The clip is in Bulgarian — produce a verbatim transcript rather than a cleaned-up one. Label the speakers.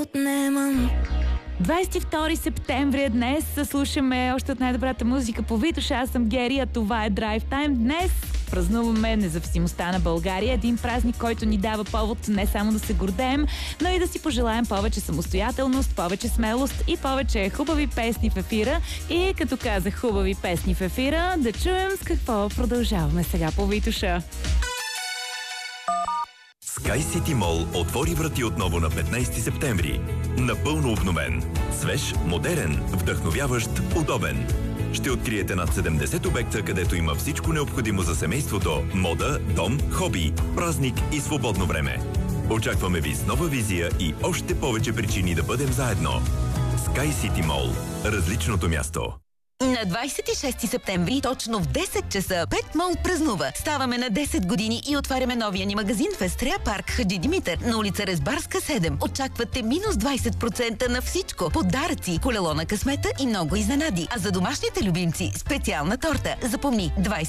Speaker 1: отнемам.
Speaker 2: двадесет и втори септември е днес. Слушаме още от най-добрата музика по Витоша. Аз съм Гери, а това е Драйв Тайм. Днес празнуваме независимостта на България. Един празник, който ни дава повод не само да се гордеем, но и да си пожелаем повече самостоятелност, повече смелост и повече хубави песни в ефира. И като казах хубави песни в ефира, да чуем с какво продължаваме сега по Витоша.
Speaker 3: Sky City Mall отвори врати отново на петнадесети септември. Напълно обновен, свеж, модерен, вдъхновяващ, удобен. Ще откриете над седемдесет обекта, където има всичко необходимо за семейството, мода, дом, хоби, празник и свободно време. Очакваме ви с нова визия и още повече причини да бъдем заедно. Sky City Mall. Различното място.
Speaker 4: На двадесет и шести септември, точно в десет часа, Пет Мол празнува. Ставаме на десет години и отваряме новия ни магазин в Естрея парк Хаджи Димитър на улица Резбарска седем. Очаквате минус двадесет процента на всичко. Подаръци, колело на късмета и много изненади. А за домашните любимци специална торта. Запомни, двадесет